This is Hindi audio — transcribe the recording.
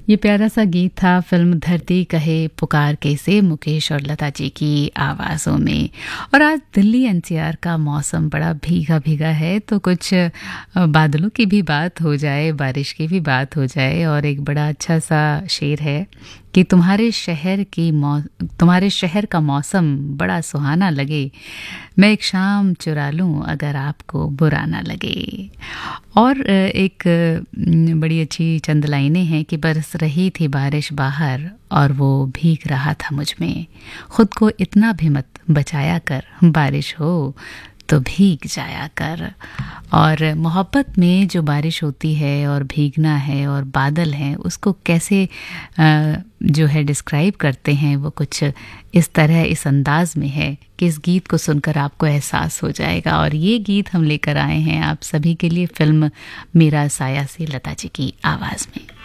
ये प्यारा सा गीत था फिल्म धरती कहे पुकार कैसे, मुकेश और लता जी की आवाज़ों में। और आज दिल्ली एनसीआर का मौसम बड़ा भीगा भीगा है, तो कुछ बादलों की भी बात हो जाए, बारिश की भी बात हो जाए। और एक बड़ा अच्छा सा शेर है कि तुम्हारे शहर का मौसम बड़ा सुहाना लगे, मैं एक शाम चुरा लूं अगर आपको बुरा ना लगे। और एक बड़ी अच्छी चंद लाइनें हैं कि बरस रही थी बारिश बाहर और वो भीग रहा था मुझ में, खुद को इतना भी मत बचाया कर, बारिश हो तो भीग जाया कर। और मोहब्बत में जो बारिश होती है और भीगना है और बादल हैं, उसको कैसे जो है डिस्क्राइब करते हैं, वो कुछ इस तरह, इस अंदाज में है कि इस गीत को सुनकर आपको एहसास हो जाएगा। और ये गीत हम लेकर आए हैं आप सभी के लिए फिल्म मेरा साया से, लता जी की आवाज़ में।